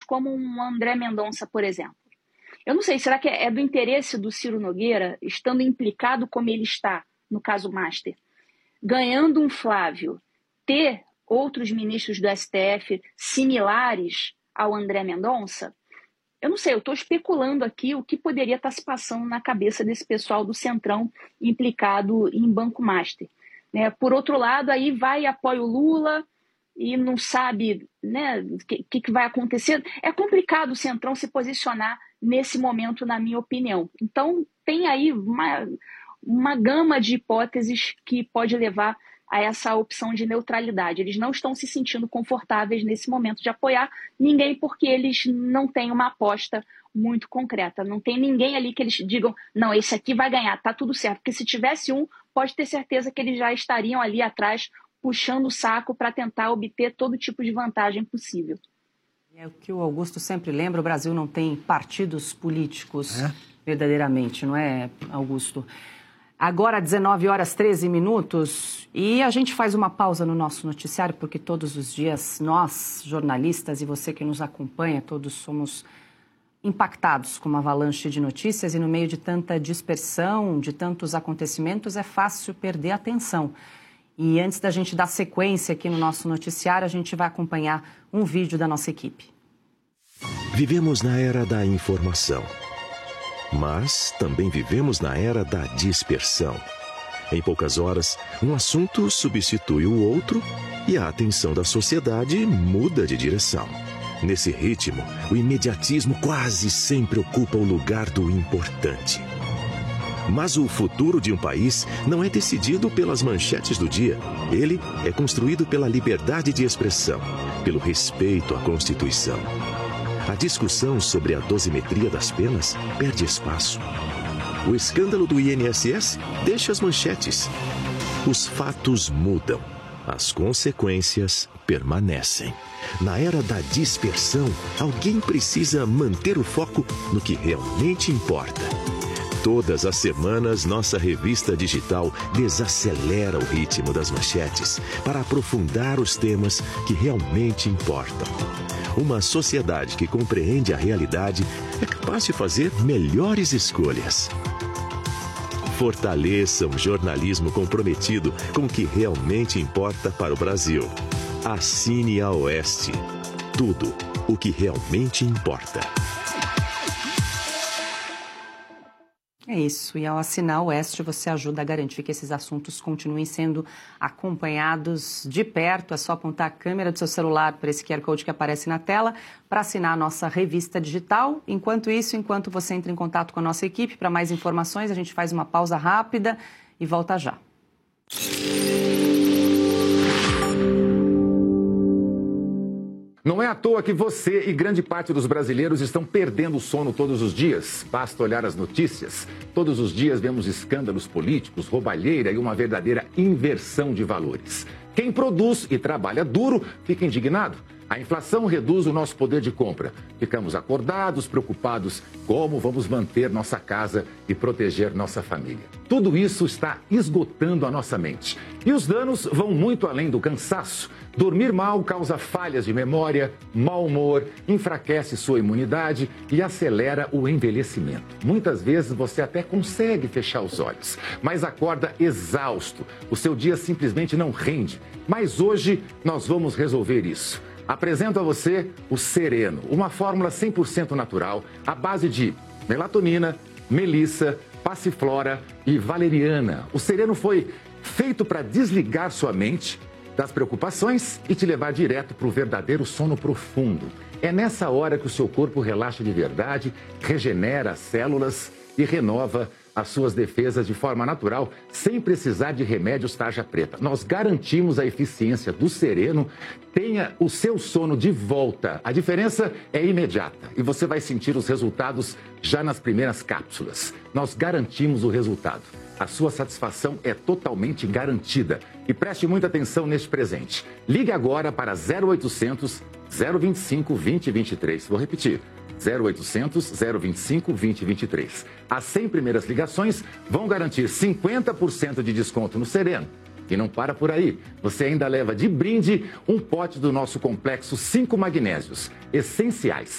como um André Mendonça, por exemplo. Eu não sei, será que é do interesse do Ciro Nogueira, estando implicado como ele está, no caso Master, ganhando um Flávio, ter outros ministros do STF similares ao André Mendonça? Eu não sei, eu estou especulando aqui o que poderia estar se passando na cabeça desse pessoal do Centrão implicado em Banco Master. Né? Por outro lado, aí vai e apoia o Lula e não sabe, né, o que vai acontecer. É complicado o Centrão se posicionar nesse momento, na minha opinião. Então, tem aí uma gama de hipóteses que pode levar a essa opção de neutralidade. Eles não estão se sentindo confortáveis nesse momento de apoiar ninguém porque eles não têm uma aposta muito concreta. Não tem ninguém ali que eles digam, não, esse aqui vai ganhar, tá tudo certo. Porque se tivesse um, pode ter certeza que eles já estariam ali atrás puxando o saco para tentar obter todo tipo de vantagem possível. É o que o Augusto sempre lembra, o Brasil não tem partidos políticos verdadeiramente, não é, Augusto? Agora, 19h13, e a gente faz uma pausa no nosso noticiário, porque todos os dias nós, jornalistas, e você que nos acompanha, todos somos impactados com uma avalanche de notícias e no meio de tanta dispersão, de tantos acontecimentos, é fácil perder a atenção. E antes da gente dar sequência aqui no nosso noticiário, a gente vai acompanhar um vídeo da nossa equipe. Vivemos na era da informação. Mas também vivemos na era da dispersão. Em poucas horas, um assunto substitui o outro e a atenção da sociedade muda de direção. Nesse ritmo, o imediatismo quase sempre ocupa o lugar do importante. Mas o futuro de um país não é decidido pelas manchetes do dia. Ele é construído pela liberdade de expressão, pelo respeito à Constituição. A discussão sobre a dosimetria das penas perde espaço. O escândalo do INSS deixa as manchetes. Os fatos mudam. As consequências permanecem. Na era da dispersão, alguém precisa manter o foco no que realmente importa. Todas as semanas, nossa revista digital desacelera o ritmo das manchetes para aprofundar os temas que realmente importam. Uma sociedade que compreende a realidade é capaz de fazer melhores escolhas. Fortaleça um jornalismo comprometido com o que realmente importa para o Brasil. Assine a Oeste. Tudo o que realmente importa. É isso, e ao assinar o Oeste, você ajuda a garantir que esses assuntos continuem sendo acompanhados de perto. É só apontar a câmera do seu celular para esse QR Code que aparece na tela para assinar a nossa revista digital. Enquanto isso, enquanto você entra em contato com a nossa equipe para mais informações, a gente faz uma pausa rápida e volta já. Não é à toa que você e grande parte dos brasileiros estão perdendo o sono todos os dias. Basta olhar as notícias. Todos os dias vemos escândalos políticos, roubalheira e uma verdadeira inversão de valores. Quem produz e trabalha duro fica indignado. A inflação reduz o nosso poder de compra. Ficamos acordados, preocupados como vamos manter nossa casa e proteger nossa família. Tudo isso está esgotando a nossa mente. E os danos vão muito além do cansaço. Dormir mal causa falhas de memória, mau humor, enfraquece sua imunidade e acelera o envelhecimento. Muitas vezes você até consegue fechar os olhos, mas acorda exausto. O seu dia simplesmente não rende. Mas hoje nós vamos resolver isso. Apresento a você o Sereno, uma fórmula 100% natural à base de melatonina, melissa, passiflora e valeriana. O Sereno foi feito para desligar sua mente das preocupações e te levar direto para o verdadeiro sono profundo. É nessa hora que o seu corpo relaxa de verdade, regenera as células e renova as suas defesas de forma natural, sem precisar de remédios tarja preta. Nós garantimos a eficiência do Sereno. Tenha o seu sono de volta. A diferença é imediata e você vai sentir os resultados já nas primeiras cápsulas. Nós garantimos o resultado. A sua satisfação é totalmente garantida. E preste muita atenção neste presente. Ligue agora para 0800 025 2023. Vou repetir. 0800 025 2023. As 100 primeiras ligações vão garantir 50% de desconto no Sereno. E não para por aí. Você ainda leva de brinde um pote do nosso complexo 5 magnésios essenciais